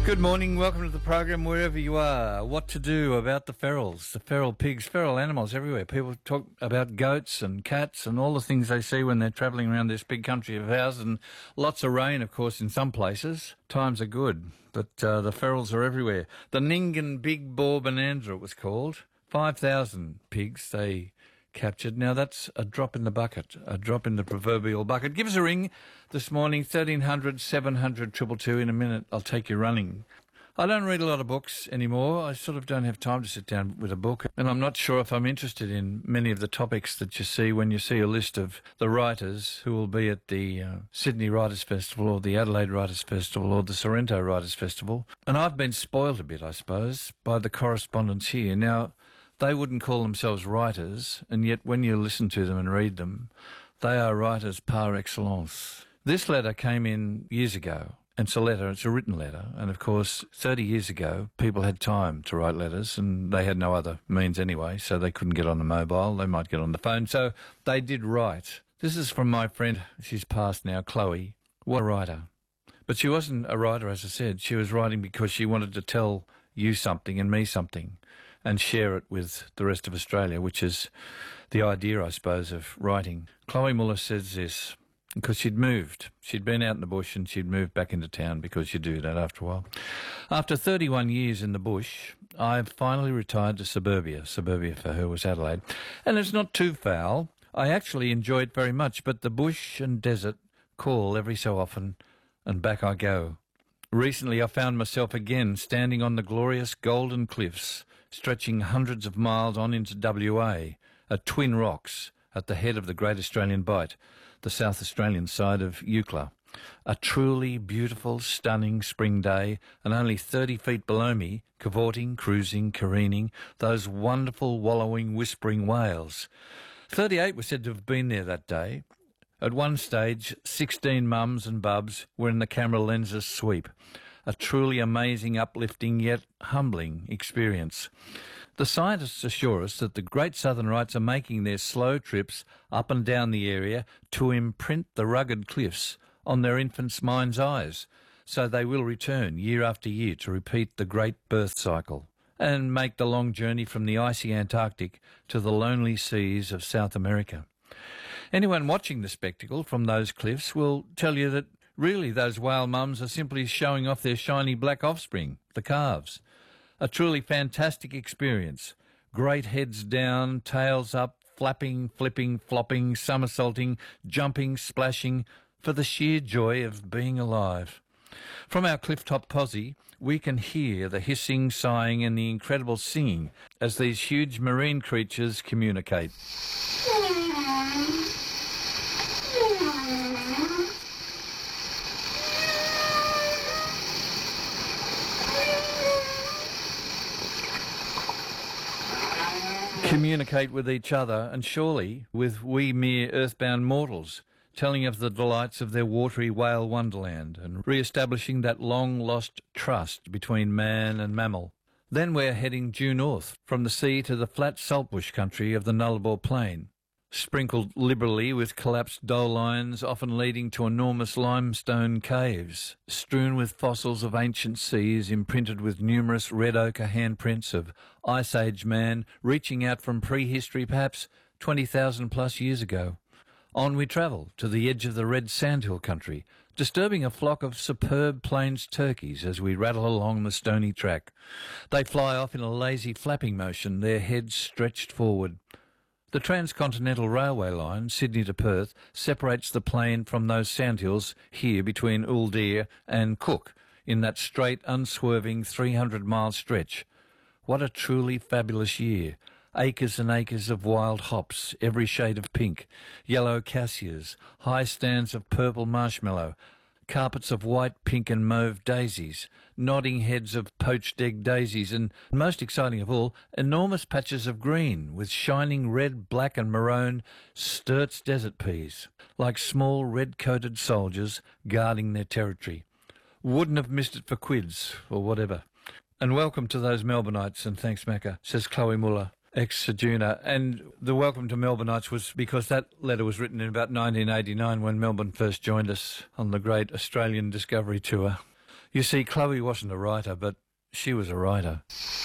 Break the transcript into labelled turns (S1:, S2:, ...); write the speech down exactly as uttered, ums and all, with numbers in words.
S1: Good morning, welcome to the program wherever you are. What to do about the ferals, the feral pigs, feral animals everywhere. People talk about goats and cats and all the things they see when they're travelling around this big country of ours, and lots of rain, of course, in some places. Times are good, but uh, the ferals are everywhere. The Nyngan Big Boar Bonanza, it was called. five thousand pigs they captured. Now, that's a drop in the bucket, a drop in the proverbial bucket. Give us a ring this morning, thirteen hundred, seven hundred, two two two. In a minute, I'll take you running. I don't read a lot of books anymore. I sort of don't have time to sit down with a book, and I'm not sure if I'm interested in many of the topics that you see when you see a list of the writers who will be at the uh, Sydney Writers' Festival or the Adelaide Writers' Festival or the Sorrento Writers' Festival. And I've been spoiled a bit, I suppose, by the correspondence here. Now, they wouldn't call themselves writers, and yet when you listen to them and read them, they are writers par excellence. This letter came in years ago, and it's a letter, it's a written letter, and of course, thirty years ago, people had time to write letters, and they had no other means anyway, so they couldn't get on the mobile, they might get on the phone, so they did write. This is from my friend, she's passed now, Chloe. What a writer. But she wasn't a writer, as I said, she was writing because she wanted to tell you something and me something, and share it with the rest of Australia, which is the idea, I suppose, of writing. Chloe Muller says this, because she'd moved. She'd been out in the bush and she'd moved back into town, because you do that after a while. After thirty-one years in the bush, I've finally retired to suburbia. Suburbia for her was Adelaide. And it's not too foul. I actually enjoy it very much, but the bush and desert call every so often, and back I go. Recently I found myself again standing on the glorious Golden Cliffs, stretching hundreds of miles on into W A, at Twin Rocks, at the head of the Great Australian Bight, the South Australian side of Eucla. A truly beautiful, stunning spring day, and only thirty feet below me, cavorting, cruising, careening, those wonderful, wallowing, whispering whales. Thirty-eight were said to have been there that day. At one stage, sixteen mums and bubs were in the camera lens's sweep. A truly amazing, uplifting, yet humbling experience. The scientists assure us that the Great Southern Rights are making their slow trips up and down the area to imprint the rugged cliffs on their infants' mind's eyes, so they will return year after year to repeat the great birth cycle and make the long journey from the icy Antarctic to the lonely seas of South America. Anyone watching the spectacle from those cliffs will tell you that really those whale mums are simply showing off their shiny black offspring, the calves. A truly fantastic experience. Great heads down, tails up, flapping, flipping, flopping, somersaulting, jumping, splashing, for the sheer joy of being alive. From our clifftop posse, we can hear the hissing, sighing and the incredible singing as these huge marine creatures communicate. Communicate with each other, and surely with we mere earthbound mortals, telling of the delights of their watery whale wonderland and re-establishing that long-lost trust between man and mammal. Then we're heading due north, from the sea to the flat saltbush country of the Nullarbor Plain, sprinkled liberally with collapsed dole lines, often leading to enormous limestone caves, strewn with fossils of ancient seas, imprinted with numerous red ochre handprints of Ice Age man reaching out from prehistory, perhaps twenty thousand plus years ago. On we travel to the edge of the red sandhill country, disturbing a flock of superb plains turkeys as we rattle along the stony track. They fly off in a lazy flapping motion, their heads stretched forward. The Transcontinental Railway line, Sydney to Perth, separates the plain from those sandhills here between Uldir and Cook in that straight, unswerving three hundred mile stretch. What a truly fabulous year. Acres and acres of wild hops, every shade of pink, yellow cassias, high stands of purple marshmallow, carpets of white, pink and mauve daisies, nodding heads of poached egg daisies, and, most exciting of all, enormous patches of green with shining red, black and maroon Sturt's desert peas, like small red-coated soldiers guarding their territory. Wouldn't have missed it for quids or whatever. And welcome to those Melbourneites, and thanks, Macca, says Chloe Muller, ex-Sejuna. And the welcome to Melbourneites was because that letter was written in about nineteen eighty-nine when Melbourne first joined us on the great Australian Discovery Tour. You see, Chloe wasn't a writer, but she was a writer.